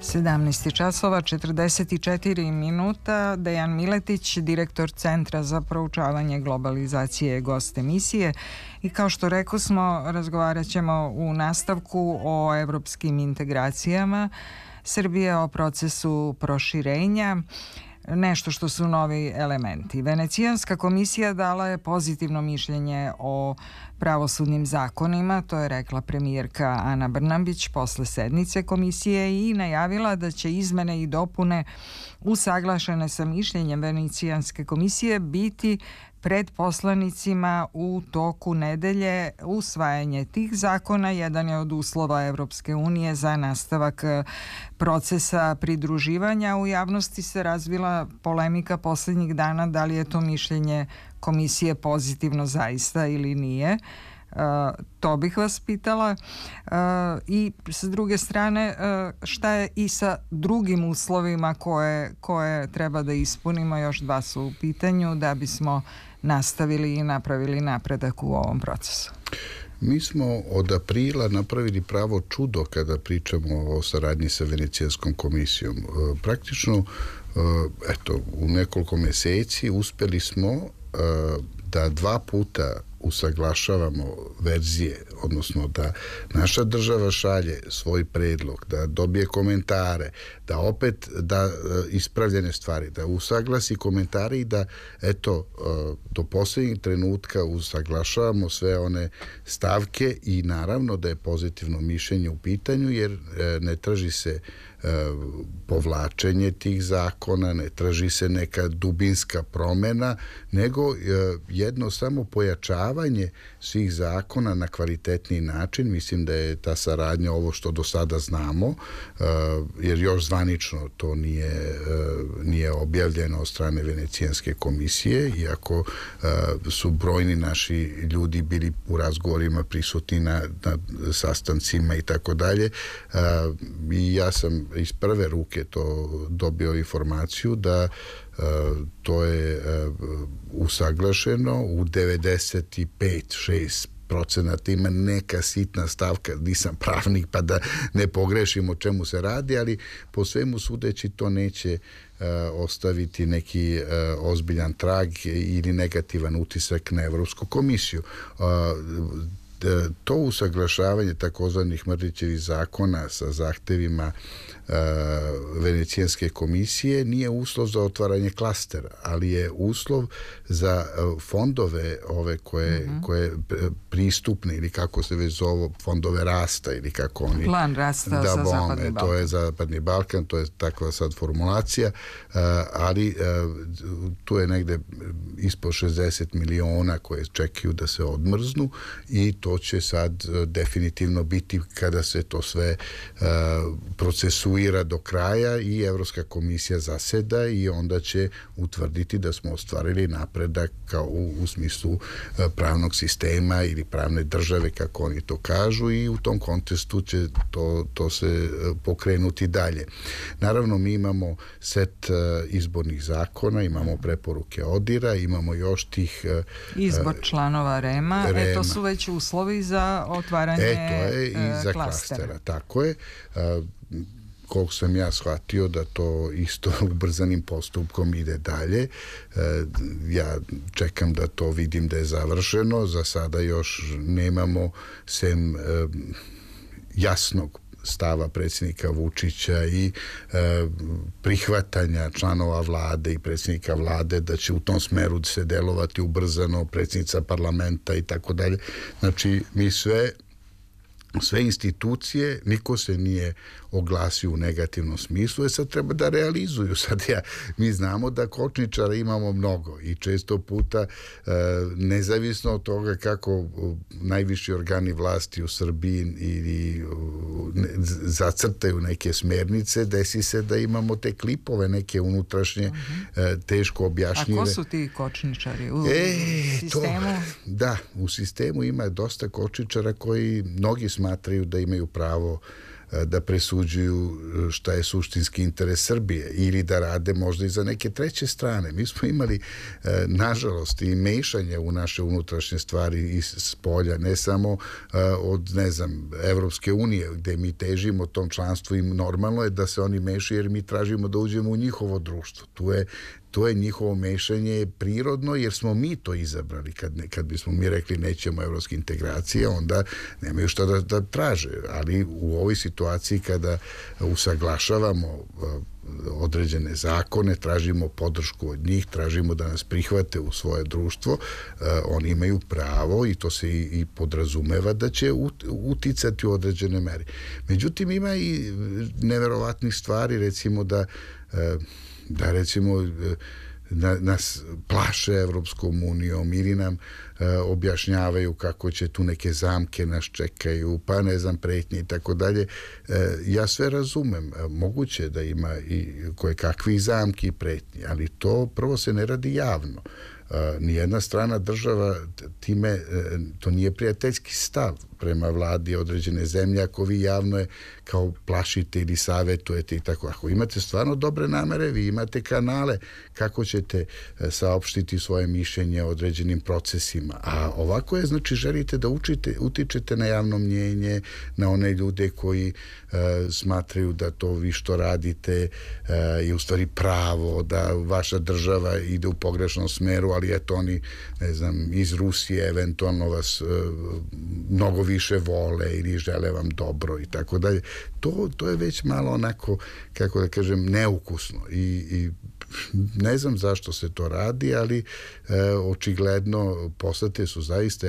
17 časova 44 minuta. Dejan Miletić, direktor Centra za proučavanje globalizacije, je gost emisije i kao što rekao smo, razgovarat ćemo u nastavku o evropskim integracijama Srbije, o procesu proširenja, nešto što su novi elementi. Venecijanska komisija dala je pozitivno mišljenje o pravosudnim zakonima, to je rekla premijerka Ana Brnabić posle sednice komisije i najavila da će izmene i dopune usaglašene sa mišljenjem Venecijanske komisije biti pred poslanicima u toku nedelje. Usvajanje tih zakona jedan je od uslova Evropske unije za nastavak procesa pridruživanja. U javnosti se razvila polemika poslednjih dana da li je to mišljenje komisije pozitivno zaista ili nije. To bih vas pitala. I s druge strane, šta je i sa drugim uslovima koje treba da ispunimo? Još dva su u pitanju da bismo nastavili i napravili napredak u ovom procesu. Mi smo od aprila napravili pravo čudo kada pričamo o saradnji sa Venecijanskom komisijom. Praktično, u nekoliko meseci uspeli smo da 2 puta usaglašavamo verzije, odnosno da naša država šalje svoj predlog, da dobije komentare, da opet da ispravljene stvari, da usaglasi komentare i da do poslednjeg trenutka usaglašavamo sve one stavke i naravno da je pozitivno mišljenje u pitanju, jer ne traži se povlačenje tih zakona, ne traži se neka dubinska promena, nego jedno samo pojačavanje svih zakona na kvalitetniji način. Mislim da je ta saradnja ovo što do sada znamo, jer još zvanično to nije objavljeno od strane Venecijanske komisije, iako su brojni naši ljudi bili u razgovorima prisutni na sastancima i tako dalje. I ja sam iz prve ruke to dobio informaciju da to je usaglašeno u 95-6%. Ima neka sitna stavka, nisam pravnik pa da ne pogrešim o čemu se radi, ali po svemu sudeći to neće ostaviti neki ozbiljan trag ili negativan utisak na Evropsku komisiju. To usaglašavanje takozvanih Mrdićevih zakona sa zahtevima Venecijanske komisije nije uslov za otvaranje klastera, ali je uslov za fondove ove koje pristupne ili kako se već zove, fondove rasta ili kako oni... Plan rasta za Zapadni Balkan. To je Zapadni Balkan, to je takva sad formulacija, ali tu je negde ispod 60 miliona koje čekaju da se odmrznu i to će sad definitivno biti kada se to sve procesuira do kraja i Evropska komisija zaseda i onda će utvrditi da smo ostvarili napredak kao u smislu pravnog sistema ili pravne države, kako oni to kažu, i u tom kontekstu će to se pokrenuti dalje. Naravno, mi imamo set izbornih zakona, imamo preporuke ODIR-a, imamo još tih... Izbor članova REM-a. To su već uslovi za otvaranje to je i za klastera. Tako je. Koliko sam ja shvatio da to isto ubrzanim postupkom ide dalje. Ja čekam da to vidim da je završeno. Za sada još nemamo sem jasnog stava predsjednika Vučića i prihvatanja članova vlade i predsjednika vlade da će u tom smeru se delovati ubrzano, predsjednica parlamenta i tako dalje. Znači, mi sve institucije, niko se nije oglasio u negativnom smislu, sad treba da realizuju. Mi znamo da kočničara imamo mnogo i često puta nezavisno od toga kako najviši organi vlasti u Srbiji ili zacrtaju neke smernice, desi se da imamo te klipove neke unutrašnje teško objašnjive. A ko su ti kočničari u sistemu? U sistemu ima dosta kočničara koji mnogi smatraju da imaju pravo da presuđuju šta je suštinski interes Srbije ili da rade možda i za neke treće strane. Mi smo imali, nažalost, i mešanje u naše unutrašnje stvari iz polja, ne samo od, ne znam, Evropske unije, gde mi težimo tom članstvu i normalno je da se oni mešaju jer mi tražimo da uđemo u njihovo društvo. To je njihovo mešanje prirodno jer smo mi to izabrali. Kad bismo mi rekli nećemo evropske integracije, onda nemaju šta da traže. Ali u ovoj situaciji kada usaglašavamo određene zakone, tražimo podršku od njih, tražimo da nas prihvate u svoje društvo, oni imaju pravo i to se i podrazumeva da će uticati u određene meri. Međutim, ima i neverovatnih stvari, recimo da recimo nas plaše Evropskom unijom ili nam objašnjavaju kako će tu neke zamke nas čekaju, pa ne znam, pretnje i tako dalje. Ja sve razumem. Moguće da ima i koje kakvih zamki i pretnji, ali to prvo se ne radi javno. Nijedna strana država time, to nije prijateljski stav prema vladi određene zemlje, ako vi javno je kao plašite ili savetujete i tako. Ako imate stvarno dobre namere, vi imate kanale kako ćete saopštiti svoje mišljenje o određenim procesima. A ovako je, znači, želite da utičete na javno mnjenje, na one ljude koji smatraju da to vi što radite je u stvari pravo, da vaša država ide u pogrešnom smeru, ali eto oni, ne znam, iz Rusije eventualno vas mnogo više vole ili žele vam dobro i tako dalje. To je već malo onako, kako da kažem, neukusno i ne znam zašto se to radi, ali očigledno poslate su zaista